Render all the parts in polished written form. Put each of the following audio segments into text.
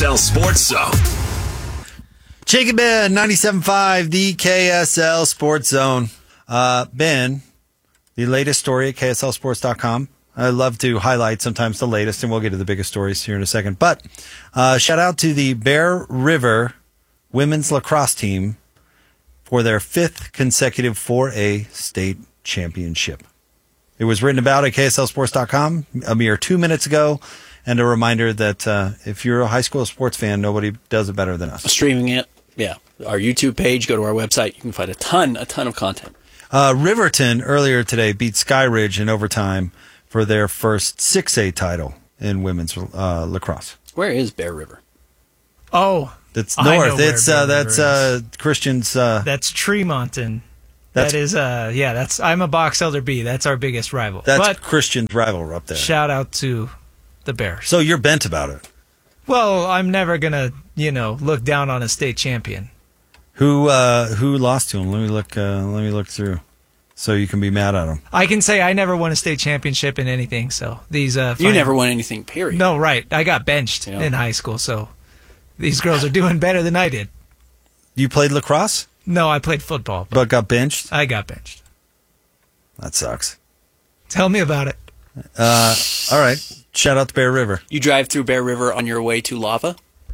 KSL Sports Zone. Jacob Ben, 97.5, the KSL Sports Zone. Ben, the latest story at KSLSports.com. I love to highlight sometimes the latest, and we'll get to the biggest stories here in a second. But shout out to the Bear River women's lacrosse team for their 5th consecutive 4A state championship. It was written about at KSLSports.com a mere 2 minutes ago. And a reminder that if you're a high school sports fan, nobody does it better than us. Streaming it, yeah. Our YouTube page, go to our website. You can find a ton of content. Riverton earlier today beat Skyridge in overtime for their first 6A title in women's lacrosse. Where is Bear River? Oh, it's north. That's Christian's. That's Tremonton. I'm a Box Elder B. That's our biggest rival. That's Christian's rival up there. Shout out to the Bears. So you're bent about it. Well, I'm never gonna, look down on a state champion. Who lost to him? Let me look through, so you can be mad at him. I can say I never won a state championship in anything. So these you never won anything. Period. No, right. I got benched in high school. So these girls are doing better than I did. You played lacrosse? No, I played football. But got benched? I got benched. That sucks. Tell me about it. All right. Shout out to Bear River. You drive through Bear River on your way to Lava?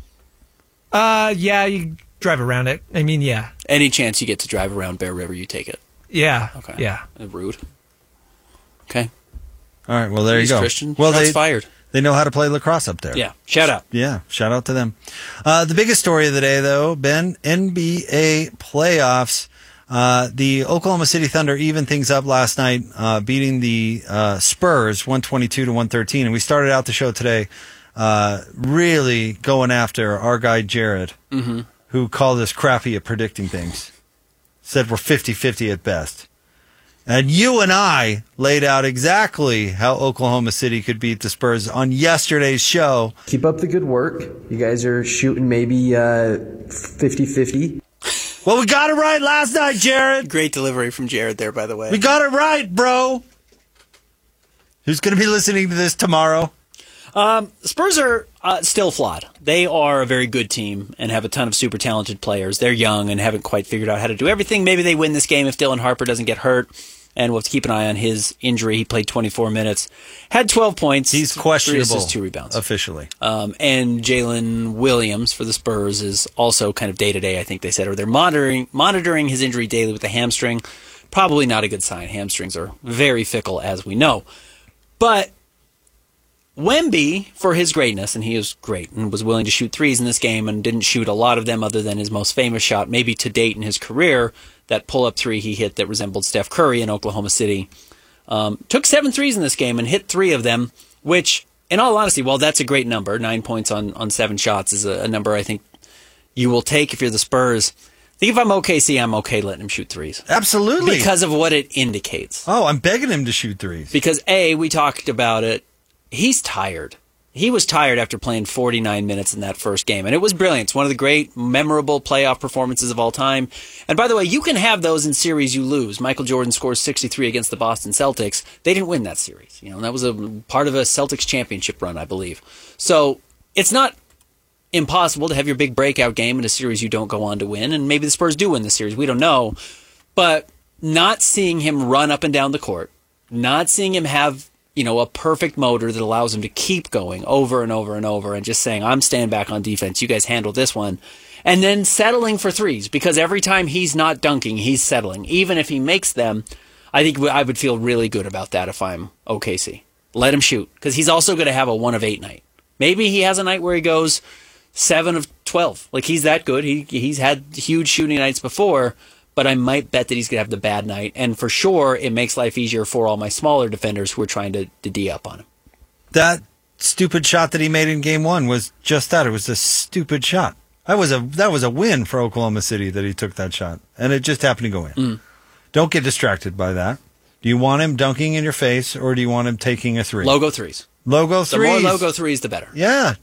Yeah, you drive around it. I mean, yeah. Any chance you get to drive around Bear River, you take it? Yeah. Okay. Yeah. Rude. Okay. All right. Well, there you go. Christian. Well, Shots fired. They know how to play lacrosse up there. Yeah. Shout out. Yeah. Shout out to them. The biggest story of the day, though, Ben, NBA playoffs. The Oklahoma City Thunder evened things up last night, beating the Spurs 122-113. And we started out the show today really going after our guy Jared, who called us crappy at predicting things. Said we're 50-50 at best. And you and I laid out exactly how Oklahoma City could beat the Spurs on yesterday's show. Keep up the good work. You guys are shooting maybe 50-50. Well, we got it right last night, Jared. Great delivery from Jared there, by the way. We got it right, bro. Who's going to be listening to this tomorrow? Spurs are still flawed. They are a very good team and have a ton of super talented players. They're young and haven't quite figured out how to do everything. Maybe they win this game if Dylan Harper doesn't get hurt. And we'll have to keep an eye on his injury. He played 24 minutes, had 12 points. He's questionable. 3 assists, 2 rebounds. Officially. And Jalen Williams for the Spurs is also kind of day-to-day, I think they said, or they're monitoring his injury daily with the hamstring. Probably not a good sign. Hamstrings are very fickle, as we know. But Wemby, for his greatness, and he is great, and was willing to shoot threes in this game and didn't shoot a lot of them other than his most famous shot, maybe to date in his career, that pull-up three he hit that resembled Steph Curry in Oklahoma City. Took 7 threes in this game and hit 3 of them, which, in all honesty, while that's a great number, 9 points on 7 shots is a number I think you will take if you're the Spurs. I think if I'm OKC, I'm okay letting him shoot threes. Absolutely. Because of what it indicates. Oh, I'm begging him to shoot threes. Because, A, we talked about it, he's tired. He was tired after playing 49 minutes in that first game, and it was brilliant. It's one of the great, memorable playoff performances of all time. And by the way, you can have those in series you lose. Michael Jordan scores 63 against the Boston Celtics. They didn't win that series. That was a part of a Celtics championship run, I believe. So it's not impossible to have your big breakout game in a series you don't go on to win, and maybe the Spurs do win the series. We don't know. But not seeing him run up and down the court, not seeing him have a perfect motor that allows him to keep going over and over and over and just saying, I'm staying back on defense. You guys handle this one. And then settling for threes, because every time he's not dunking, he's settling. Even if he makes them, I think I would feel really good about that if I'm OKC. Let him shoot, because he's also going to have a 1 of 8 night. Maybe he has a night where he goes 7 of 12. Like, he's that good. He's had huge shooting nights before, but I might bet that he's going to have the bad night. And for sure, it makes life easier for all my smaller defenders who are trying to D up on him. That stupid shot that he made in game 1 was just that. It was a stupid shot. That was a win for Oklahoma City that he took that shot. And it just happened to go in. Don't get distracted by that. Do you want him dunking in your face, or do you want him taking a 3? Logo threes. Logo threes. The more logo threes, the better. Yeah.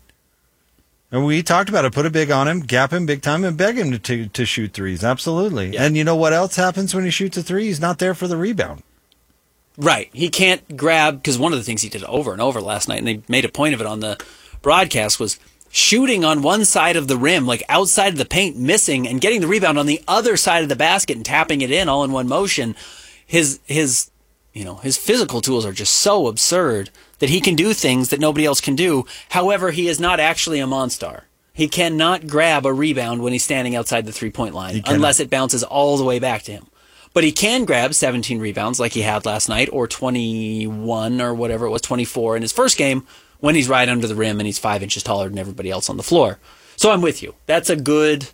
And we talked about it. Put a big on him, gap him big time, and beg him to shoot threes. Absolutely. Yeah. And you know what else happens when he shoots a 3? He's not there for the rebound. Right. He can't grab, because one of the things he did over and over last night, and they made a point of it on the broadcast, was shooting on one side of the rim, like outside of the paint, missing, and getting the rebound on the other side of the basket and tapping it in all in one motion. His physical tools are just so absurd that he can do things that nobody else can do. However, he is not actually a monster. He cannot grab a rebound when he's standing outside the three-point line unless it bounces all the way back to him. But he can grab 17 rebounds like he had last night, or 21 or whatever it was, 24 in his first game when he's right under the rim and he's 5 inches taller than everybody else on the floor. So I'm with you. That's a good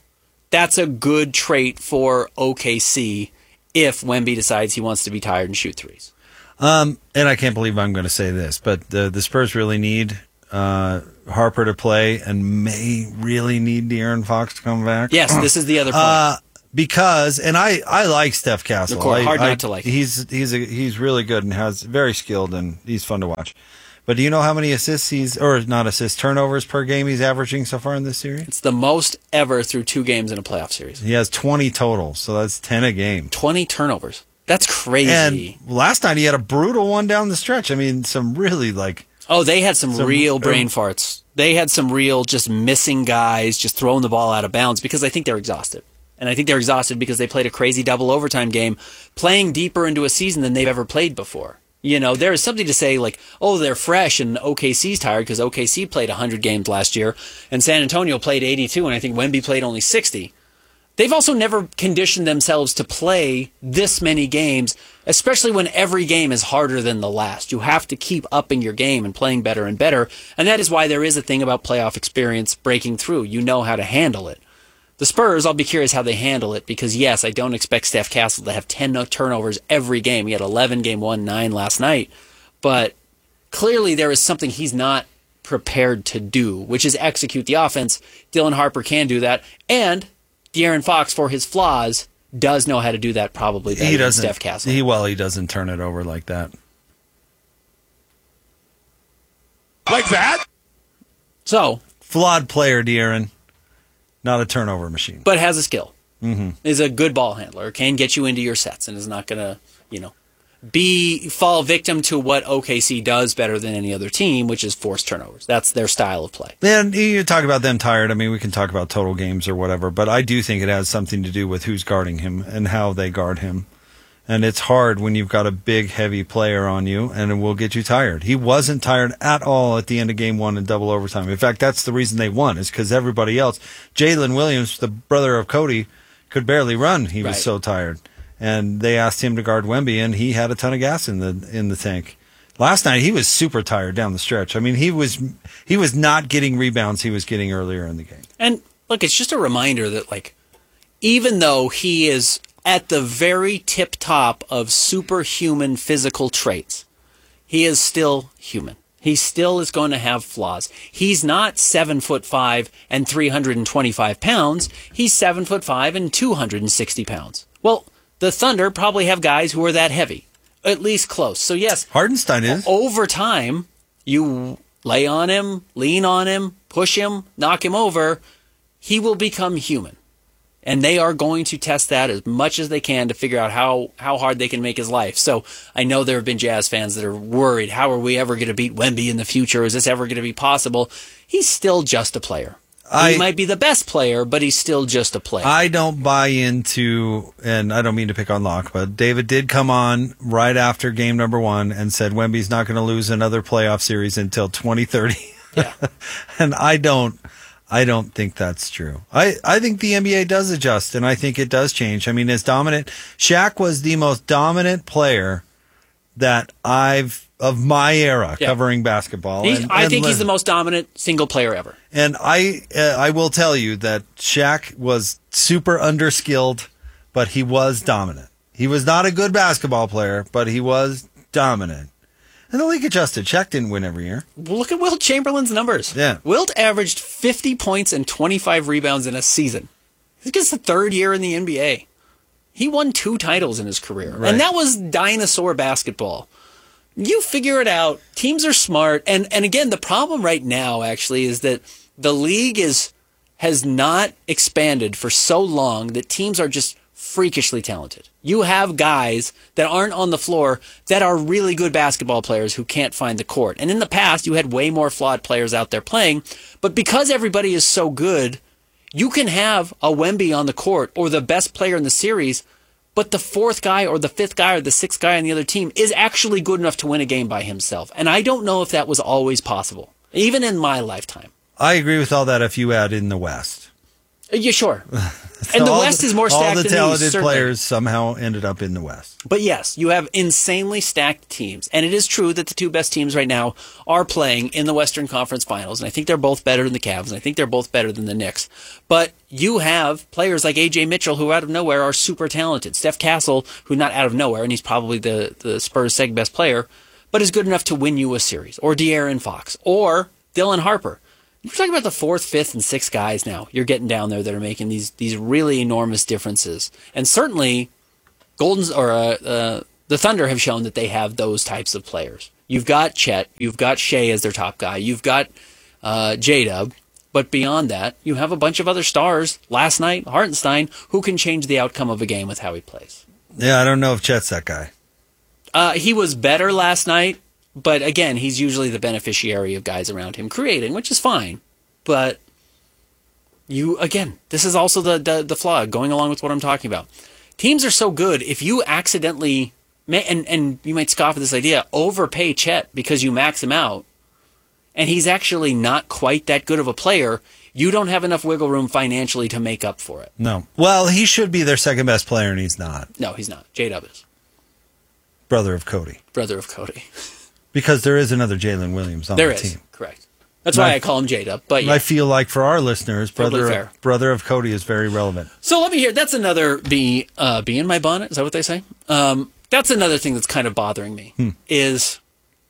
trait for OKC if Wemby decides he wants to be tired and shoot threes. And I can't believe I'm going to say this, but the Spurs really need Harper to play and may really need De'Aaron Fox to come back. Yes, this is the other point. Because, and I like Steph Castle. Of course, hard not to like him. He's really good and has very skilled and he's fun to watch. But do you know how many turnovers per game he's averaging so far in this series? It's the most ever through 2 games in a playoff series. He has 20 total, so that's 10 a game. 20 turnovers. That's crazy. And last night he had a brutal one down the stretch. I mean, some really they had some real brain farts. They had some real just missing guys, just throwing the ball out of bounds because I think they're exhausted. And I think they're exhausted because they played a crazy double overtime game, playing deeper into a season than they've ever played before. There is something to say they're fresh and OKC's tired because OKC played 100 games last year and San Antonio played 82 and I think Wemby played only 60. They've also never conditioned themselves to play this many games, especially when every game is harder than the last. You have to keep upping your game and playing better and better. And that is why there is a thing about playoff experience breaking through. You know how to handle it. The Spurs, I'll be curious how they handle it because, yes, I don't expect Steph Castle to have 10 turnovers every game. He had 11 game 1, 9 last night. But clearly there is something he's not prepared to do, which is execute the offense. Dylan Harper can do that. And De'Aaron Fox, for his flaws, does know how to do that probably better than Steph Castle. He doesn't turn it over like that. Like that? So. Flawed player, De'Aaron. Not a turnover machine. But has a skill. Mm-hmm. Is a good ball handler. Can get you into your sets and is not going to, fall victim to what OKC does better than any other team, which is force turnovers. That's their style of play. And you talk about them tired. I mean, we can talk about total games or whatever, but I do think it has something to do with who's guarding him and how they guard him. And it's hard when you've got a big, heavy player on you, and it will get you tired. He wasn't tired at all at the end of game 1 in double overtime. In fact, that's the reason they won, is because everybody else, Jalen Williams, the brother of Cody, could barely run. He was so tired. And they asked him to guard Wemby, and he had a ton of gas in the tank. Last night, he was super tired down the stretch. I mean, he was not getting rebounds he was getting earlier in the game. And, look, it's just a reminder that, even though he is at the very tip top of superhuman physical traits, he is still human. He still is going to have flaws. He's not 7'5" and 325 pounds. He's 7'5" and 260 pounds. Well, the Thunder probably have guys who are that heavy, at least close. So yes, Hardenstein is. Over time, you lay on him, lean on him, push him, knock him over, he will become human. And they are going to test that as much as they can to figure out how hard they can make his life. So I know there have been Jazz fans that are worried. How are we ever going to beat Wemby in the future? Is this ever going to be possible? He's still just a player. He might be the best player, but he's still just a player. I don't buy into, and I don't mean to pick on Locke, but David did come on right after game number 1 and said Wemby's not going to lose another playoff series until 2030. Yeah. And I don't think that's true. I think the NBA does adjust, and I think it does change. I mean, Shaq was the most dominant player that of my era covering basketball. I think he's the most dominant single player ever. And I will tell you that Shaq was super underskilled, but he was dominant. He was not a good basketball player, but he was dominant. And the league adjusted. Shaq didn't win every year. Look at Wilt Chamberlain's numbers. Yeah. Wilt averaged 50 points and 25 rebounds in a season. This is the 3rd year in the NBA. He won 2 titles in his career. Right. And that was dinosaur basketball. You figure it out. Teams are smart. And again, the problem right now, actually, is that the league has not expanded for so long that teams are just freakishly talented. You have guys that aren't on the floor that are really good basketball players who can't find the court. And in the past, you had way more flawed players out there playing. But because everybody is so good, you can have a Wemby on the court or the best player in the series, but the fourth guy or the fifth guy or the sixth guy on the other team is actually good enough to win a game by himself. And I don't know if that was always possible, even in my lifetime. I agree with all that if you add in the West. Yeah, sure. And the West is more stacked all the than talented these, certainly. players somehow ended up in the West. But yes, you have insanely stacked teams. And it is true that the two best teams right now are playing in the Western Conference Finals. And I think they're both better than the Cavs. And I think they're both better than the Knicks. But you have players like A.J. Mitchell, who out of nowhere are super talented. Steph Castle, who not out of nowhere, and he's probably the Spurs' second best player, but is good enough to win you a series. Or De'Aaron Fox. Or Dylan Harper. We're talking about the fourth, fifth, and sixth guys now. You're getting down there that are making these really enormous differences. And certainly, the Thunder have shown that they have those types of players. You've got Chet, you've got Shea as their top guy, you've got J-Dub, but beyond that, you have a bunch of other stars. Last night, Hartenstein, who can change the outcome of a game with how he plays. Yeah, I don't know if Chet's that guy. He was better last night. But again, he's usually the beneficiary of guys around him creating, which is fine. But this is also the flaw, going along with what I'm talking about. Teams are so good, if you accidentally, and you might scoff at this idea, overpay Chet because you max him out, and he's actually not quite that good of a player, you don't have enough wiggle room financially to make up for it. No. Well, he should be their second best player, and he's not. No, he's not. J-Dub is. Brother of Cody. Because there is another Jalen Williams on the team. Correct. That's why I call him J-Dub. But yeah. I feel like for our listeners, Totally brother of Cody is very relevant. So let me hear. That's another bee in my bonnet. Is that what they say? That's another thing that's kind of bothering me. Is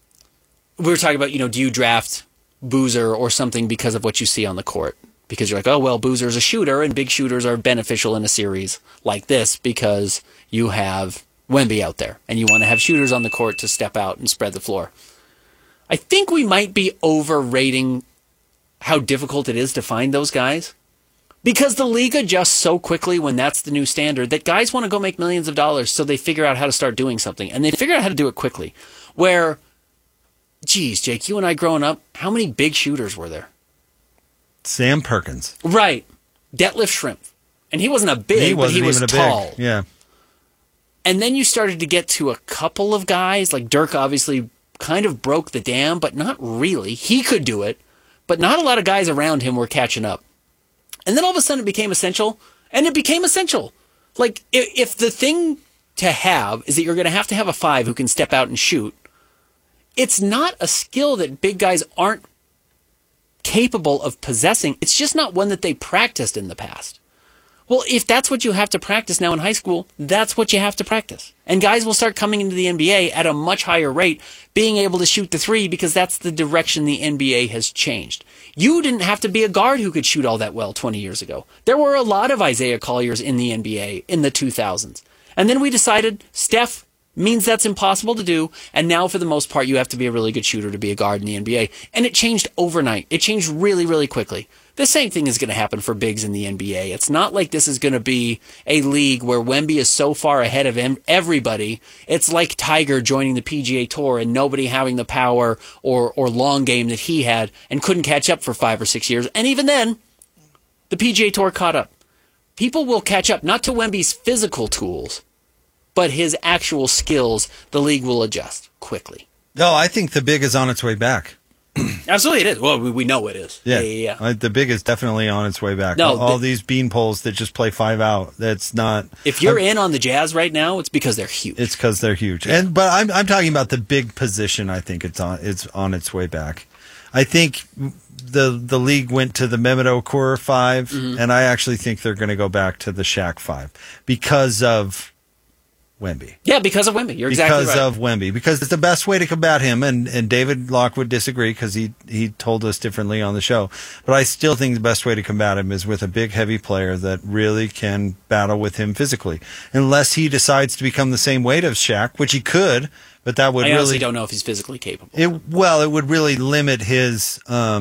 we were talking about, do you draft Boozer or something because of what you see on the court? Because you're like, oh well, Boozer's a shooter, and big shooters are beneficial in a series like this because you have Wemby out there, and you want to have shooters on the court to step out and spread the floor. I think we might be overrating how difficult it is to find those guys, because the league adjusts so quickly when that's the new standard that guys want to go make millions of dollars, so they figure out how to start doing something, and they figure out how to do it quickly. Where, geez, Jake, you and I growing up, how many big shooters were there? Sam Perkins. Right. Detlef Schrempf. And he wasn't but he was tall. Yeah. And then you started to get to a couple of guys, like Dirk obviously kind of broke the dam, but not really. He could do it, but not a lot of guys around him were catching up. And then all of a sudden it became essential, and it became essential. Like, if the thing to have is that you're going to have a five who can step out and shoot, it's not a skill that big guys aren't capable of possessing. It's just not one that they practiced in the past. Well, if that's what you have to practice now in high school, that's what you have to practice. And guys will start coming into the NBA at a much higher rate, being able to shoot the three, because that's the direction the NBA has changed. You didn't have to be a guard who could shoot all that well 20 years ago. There were a lot of Isaiah Colliers in the NBA in the 2000s. And then we decided Steph means that's impossible to do, and now for the most part you have to be a really good shooter to be a guard in the NBA. And it changed overnight. It changed really, really quickly. The same thing is going to happen for bigs in the NBA. It's not like this is going to be a league where Wemby is so far ahead of everybody. It's like Tiger joining the PGA Tour and nobody having the power or long game that he had and couldn't catch up for 5 or 6 years. And even then, the PGA Tour caught up. People will catch up, not to Wemby's physical tools, but his actual skills. The league will adjust quickly. No, I think the big is on its way back. Absolutely, it is. Well, we know it is. Yeah. The big is definitely on its way back. No, all these bean poles that just play 5 out. That's not. If you're in on the Jazz right now, it's because they're huge. It's because they're huge. Yeah. But I'm talking about the big position. I think it's on its way back. I think the league went to the Mehmet Okur 5, and I actually think they're going to go back to the Shaq 5 because of Wemby. Yeah, because of Wemby. You're exactly right. Because of Wemby. Because it's the best way to combat him, and David Locke would disagree because he told us differently on the show. But I still think the best way to combat him is with a big, heavy player that really can battle with him physically. Unless he decides to become the same weight of Shaq, which he could, but that would I honestly don't know if he's physically capable. It would really limit his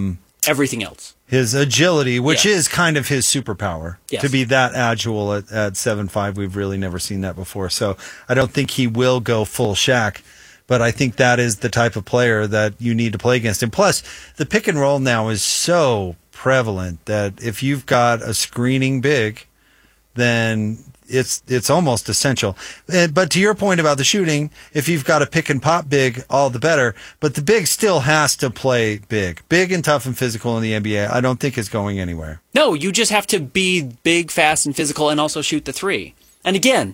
everything else. His agility, which Yeah. is kind of his superpower. Yes. To be that agile at 7'5", we've really never seen that before. So I don't think he will go full Shaq, but I think that is the type of player that you need to play against. And plus, the pick and roll now is so prevalent that if you've got a screening big, then it's almost essential. But to your point about the shooting, if you've got a pick and pop big, all the better. But the big still has to play big. Big and tough and physical in the NBA, I don't think is going anywhere. No, you just have to be big, fast, and physical and also shoot the three. And again,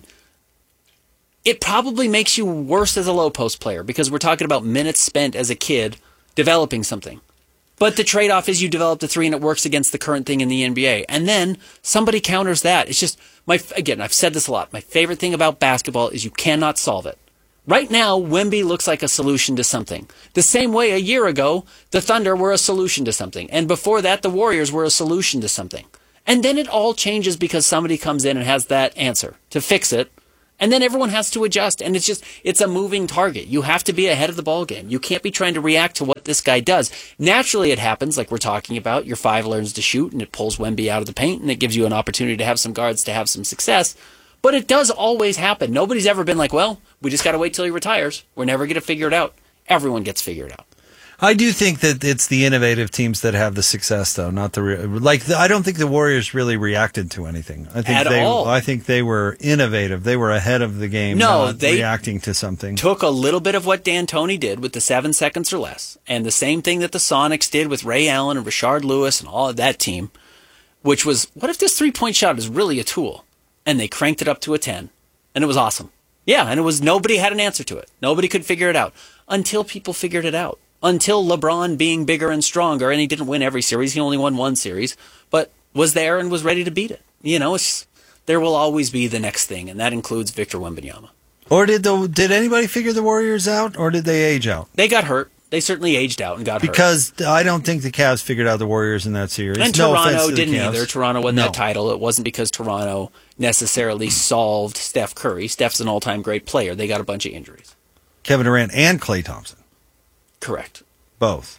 it probably makes you worse as a low post player because we're talking about minutes spent as a kid developing something. But the trade-off is you develop the three and it works against the current thing in the NBA. And then somebody counters that. It's just, again, I've said this a lot. My favorite thing about basketball is you cannot solve it. Right now, Wemby looks like a solution to something. The same way a year ago, the Thunder were a solution to something. And before that, the Warriors were a solution to something. And then it all changes because somebody comes in and has that answer to fix it. And then everyone has to adjust. And it's a moving target. You have to be ahead of the ball game. You can't be trying to react to what this guy does. Naturally, it happens, like we're talking about. Your five learns to shoot, and it pulls Wemby out of the paint, and it gives you an opportunity to have some guards to have some success. But it does always happen. Nobody's ever been like, well, we just got to wait till he retires. We're never going to figure it out. Everyone gets figured out. I do think that it's the innovative teams that have the success, though, not the I don't think the Warriors really reacted to anything. I think they were innovative. They were ahead of the game. No, not they reacting to something. Took a little bit of what D'Antoni did with the 7 seconds or less, and the same thing that the Sonics did with Ray Allen and Rashard Lewis and all of that team, which was, what if this 3-point shot is really a tool? And they cranked it up to a 10, and it was awesome. Yeah, and it was nobody had an answer to it. Nobody could figure it out until people figured it out. Until LeBron being bigger and stronger, and he didn't win every series. He only won one series, but was there and was ready to beat it. You know, there will always be the next thing, and that includes Victor Wembanyama. Or did anybody figure the Warriors out, or did they age out? They got hurt. They certainly aged out and got hurt. Because I don't think the Cavs figured out the Warriors in that series. And no Toronto to didn't Cavs. either. Toronto won that title. It wasn't because Toronto necessarily solved Steph Curry. Steph's an all-time great player. They got a bunch of injuries. Kevin Durant and Klay Thompson. Correct. Both.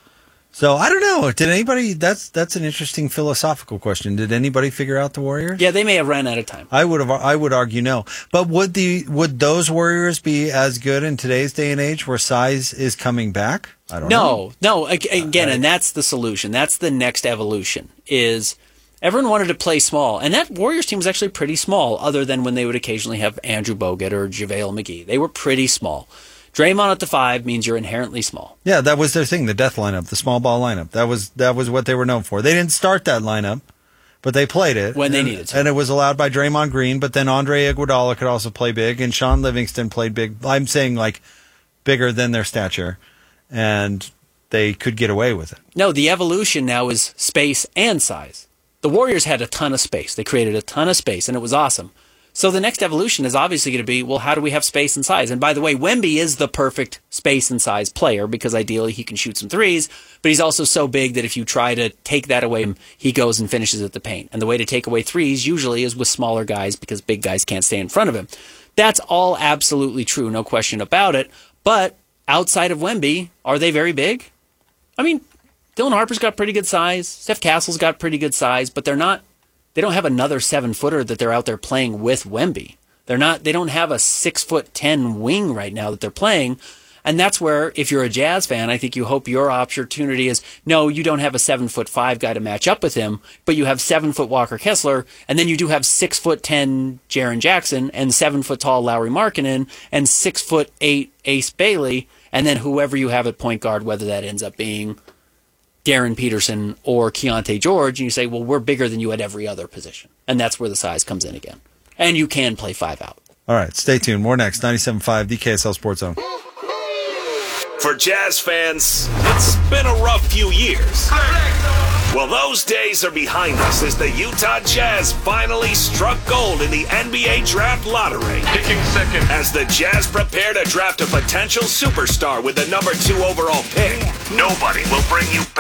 So I don't know. Did anybody? That's an interesting philosophical question. Did anybody figure out the Warriors? Yeah, they may have ran out of time. I would argue no. But would those Warriors be as good in today's day and age, where size is coming back? I don't know. No. Again, and that's the solution. That's the next evolution. Is everyone wanted to play small, and that Warriors team was actually pretty small, other than when they would occasionally have Andrew Bogut or JaVale McGee. They were pretty small. Draymond at the 5 means you're inherently small. Yeah, that was their thing, the death lineup, the small ball lineup. That was what they were known for. They didn't start that lineup, but they played it. When they needed to. And it was allowed by Draymond Green, but then Andre Iguodala could also play big, and Sean Livingston played big. I'm saying, like, bigger than their stature, and they could get away with it. No, the evolution now is space and size. The Warriors had a ton of space. They created a ton of space, and it was awesome. So the next evolution is obviously going to be, well, how do we have space and size? And by the way, Wemby is the perfect space and size player because ideally he can shoot some threes, but he's also so big that if you try to take that away, he goes and finishes at the paint. And the way to take away threes usually is with smaller guys because big guys can't stay in front of him. That's all absolutely true, no question about it. But outside of Wemby, are they very big? I mean, Dylan Harper's got pretty good size. Steph Castle's got pretty good size, but they're not. They don't have another 7-footer that they're out there playing with Wemby. They don't have a 6'10" wing right now that they're playing. And that's where, if you're a Jazz fan, I think you hope your opportunity is, no, you don't have a 7'5" guy to match up with him, but you have 7-foot Walker Kessler, and then you do have 6'10" Jaren Jackson, and 7-foot tall Lauri Markkanen, and 6'8" Ace Bailey, and then whoever you have at point guard, whether that ends up being Darren Peterson or Keontae George, and you say, well, we're bigger than you at every other position. And that's where the size comes in again. And you can play 5 out. All right, stay tuned. More next. 97.5, the KSL Sports Zone. For Jazz fans, it's been a rough few years. Well, those days are behind us as the Utah Jazz finally struck gold in the NBA Draft Lottery. Picking second. As the Jazz prepare to draft a potential superstar with the number 2 overall pick, nobody will bring you back